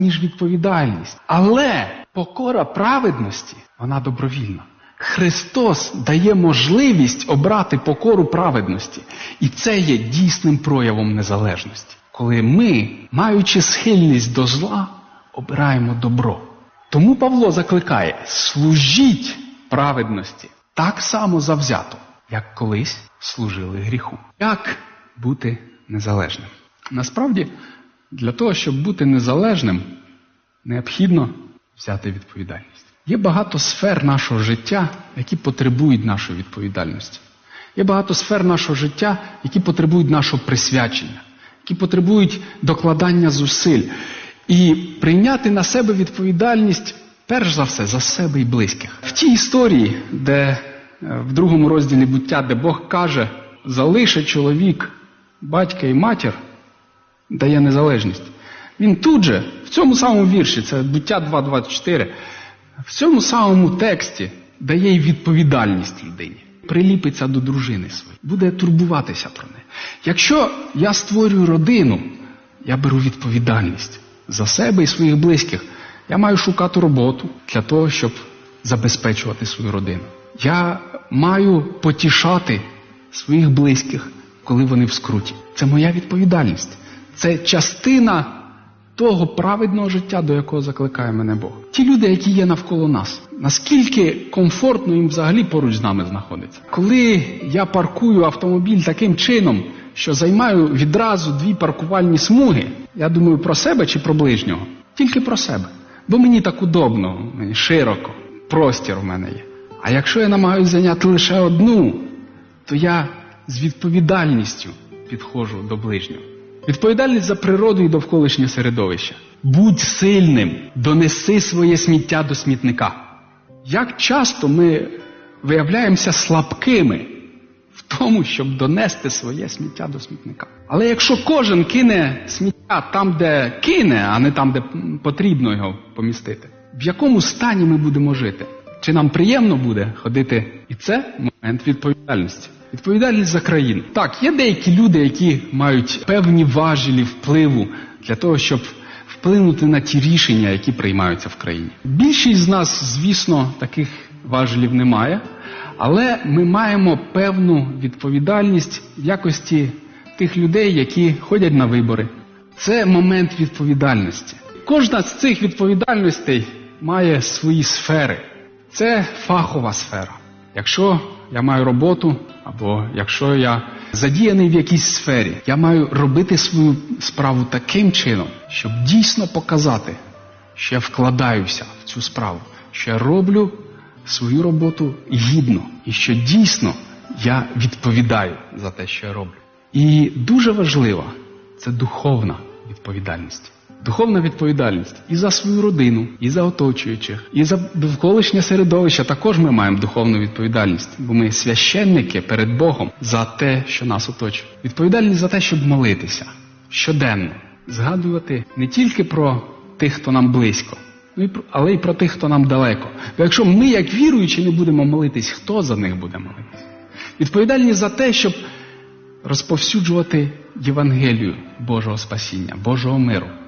ніж відповідальність. Але покора праведності, вона добровільна. Христос дає можливість обрати покору праведності. І це є дійсним проявом незалежності. Коли ми, маючи схильність до зла, обираємо добро. Тому Павло закликає: служіть праведності так само завзято, як колись служили гріху. Як бути незалежним? Насправді, для того, щоб бути незалежним, необхідно взяти відповідальність. Є багато сфер нашого життя, які потребують нашої відповідальності. Є багато сфер нашого життя, які потребують нашого присвячення, які потребують докладання зусиль. І прийняти на себе відповідальність, перш за все, за себе і близьких. В тій історії, де в 2 розділі «Буття», де Бог каже: залише чоловік батька і матір, дає незалежність. Він тут же, в цьому самому вірші, це «Буття 2.24», в цьому самому тексті дає й відповідальність людині. Приліпиться до дружини своєї, буде турбуватися про неї. Якщо я створюю родину, я беру відповідальність за себе і своїх близьких. Я маю шукати роботу для того, щоб забезпечувати свою родину. Я маю потішати своїх близьких, коли вони в скруті. Це моя відповідальність. Це частина того праведного життя, до якого закликає мене Бог. Ті люди, які є навколо нас, наскільки комфортно їм взагалі поруч з нами знаходиться. Коли я паркую автомобіль таким чином, що займаю відразу 2 паркувальні смуги, я думаю про себе чи про ближнього? Тільки про себе. Бо мені так удобно, мені широко, простір в мене є. А якщо я намагаюся зайняти лише одну, то я з відповідальністю підходжу до ближнього. Відповідальність за природу і довколишнє середовище. Будь сильним, донеси своє сміття до смітника. Як часто ми виявляємося слабкими в тому, щоб донести своє сміття до смітника. Але якщо кожен кине сміття там, де кине, а не там, де потрібно його помістити, в якому стані ми будемо жити? Чи нам приємно буде ходити? І це момент відповідальності. Відповідальність за країну. Так, є деякі люди, які мають певні важелі впливу для того, щоб вплинути на ті рішення, які приймаються в країні. Більшість з нас, звісно, таких важелів немає, але ми маємо певну відповідальність в якості тих людей, які ходять на вибори. Це момент відповідальності. Кожна з цих відповідальностей має свої сфери. Це фахова сфера. Якщо я маю роботу, або якщо я задіяний в якійсь сфері, я маю робити свою справу таким чином, щоб дійсно показати, що я вкладаюся в цю справу, що я роблю свою роботу гідно, і що дійсно я відповідаю за те, що я роблю. І дуже важлива – це духовна відповідальність. Духовна відповідальність і за свою родину, і за оточуючих, і за довколишнє середовище також ми маємо духовну відповідальність, бо ми священники перед Богом за те, що нас оточує. Відповідальність за те, щоб молитися щоденно, згадувати не тільки про тих, хто нам близько, але й про тих, хто нам далеко. Бо якщо ми, як віруючі, не будемо молитись, хто за них буде молитись? Відповідальність за те, щоб розповсюджувати Євангелію Божого спасіння, Божого миру.